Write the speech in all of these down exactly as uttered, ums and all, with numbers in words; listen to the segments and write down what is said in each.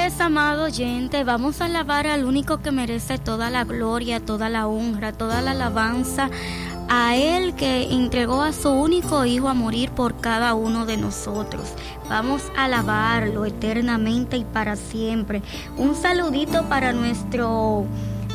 es, amado oyente, vamos a alabar al único que merece toda la gloria, toda la honra, toda la alabanza, a Él que entregó a su único Hijo a morir por cada uno de nosotros. Vamos a alabarlo eternamente y para siempre. Un saludito para nuestro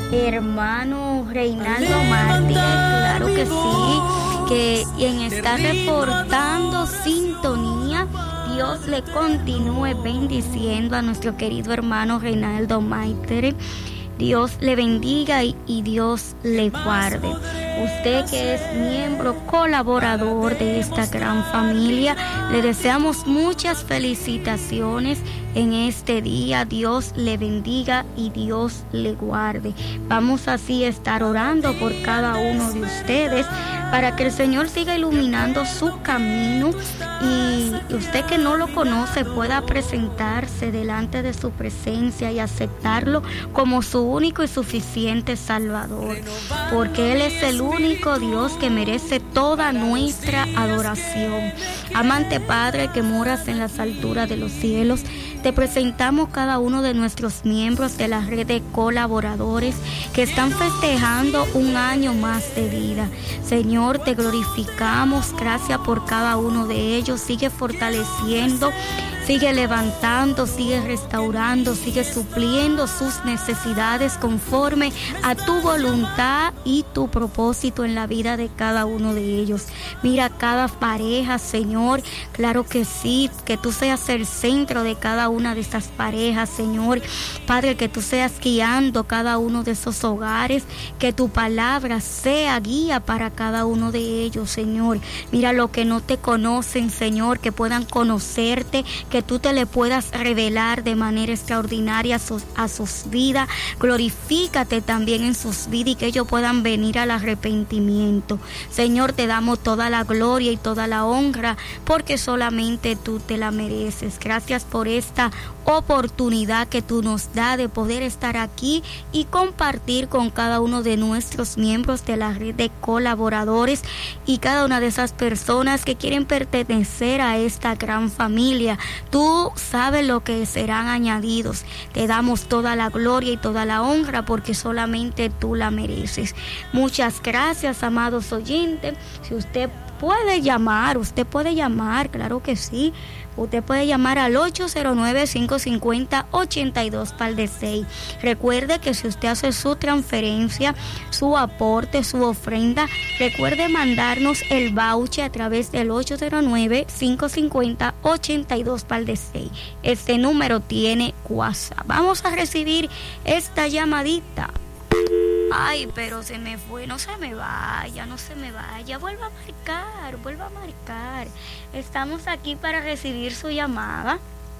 hermano Reinaldo Mártir, claro que sí, que quien está reportando sintonía. Dios le continúe bendiciendo a nuestro querido hermano Reinaldo Maitere. Dios le bendiga y, y Dios le guarde. Usted que es miembro colaborador de esta gran familia, le deseamos muchas felicitaciones en este día. Dios le bendiga y Dios le guarde. Vamos así a estar orando por cada uno de ustedes para que el Señor siga iluminando su camino y usted que no lo conoce pueda presentarse delante de su presencia y aceptarlo como su único y suficiente Salvador, porque Él es el único Dios que merece toda nuestra adoración. Amante Padre que moras en las alturas de los cielos, te presentamos cada uno de nuestros miembros de la red de colaboradores que están festejando un año más de vida. Señor, te glorificamos, gracias por cada uno de ellos. Sigue fortaleciendo, sigue levantando, sigue restaurando, sigue supliendo sus necesidades conforme a tu voluntad y tu propósito en la vida de cada uno de ellos. Mira cada pareja, Señor, claro que sí, que tú seas el centro de cada una de estas parejas, Señor. Padre, que tú seas guiando cada uno de esos hogares, que tu palabra sea guía para cada uno de ellos, Señor. Mira lo que no te conocen, Señor, que puedan conocerte, que tú te le puedas revelar de manera extraordinaria a sus, a sus vidas. Glorifícate también en sus vidas y que ellos puedan venir al arrepentimiento. Señor, te damos toda la gloria y toda la honra porque solamente tú te la mereces. Gracias por esta oportunidad que tú nos das de poder estar aquí y compartir con cada uno de nuestros miembros de la red de colaboradores y cada una de esas personas que quieren pertenecer a esta gran familia. Tú sabes lo que serán añadidos. Te damos toda la gloria y toda la honra porque solamente tú la mereces. Muchas gracias, amados oyentes. Si usted puede llamar, usted puede llamar, claro que sí. Usted puede llamar al ocho cero nueve, cinco cinco cero, ocho dos seis. Recuerde que si usted hace su transferencia, su aporte, su ofrenda, recuerde mandarnos el voucher a través del ocho cero nueve, cinco cinco cero, ocho dos seis. Este número tiene WhatsApp. Vamos a recibir esta llamadita. Ay, pero se me fue, no se me vaya, no se me vaya, vuelva a marcar, vuelva a marcar. Estamos aquí para recibir su llamada.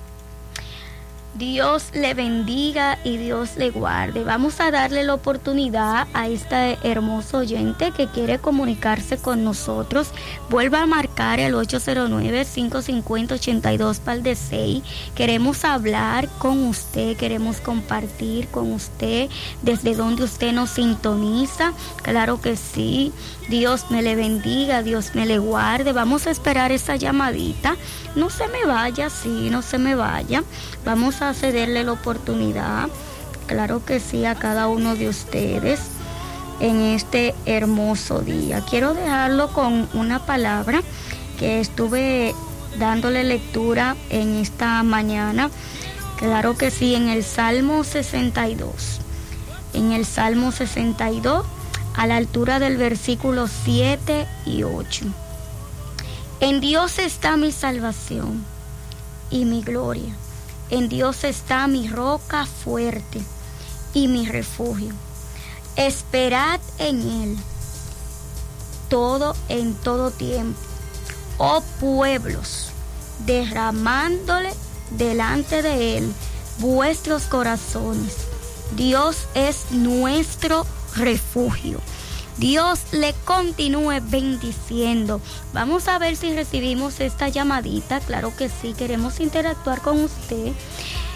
Dios le bendiga y Dios le guarde. Vamos a darle la oportunidad a este hermoso oyente que quiere comunicarse con nosotros. Vuelva a marcar el ocho cero nueve, cinco cinco cero, ocho dos seis. Queremos hablar con usted, queremos compartir con usted desde donde usted nos sintoniza. Claro que sí. Dios me le bendiga, Dios me le guarde. Vamos a esperar esa llamadita. No se me vaya, sí, no se me vaya. Vamos a cederle la oportunidad, claro que sí, a cada uno de ustedes en este hermoso día. Quiero dejarlo con una palabra que estuve dándole lectura en esta mañana. Claro que sí, en el Salmo sesenta y dos. En el Salmo sesenta y dos, a la altura del versículo siete y ocho. En Dios está mi salvación y mi gloria. En Dios está mi roca fuerte y mi refugio. Esperad en Él todo en todo tiempo. Oh pueblos, derramándole delante de Él vuestros corazones. Dios es nuestro refugio. Dios le continúe bendiciendo. Vamos a ver si recibimos esta llamadita. Claro que sí, queremos interactuar con usted.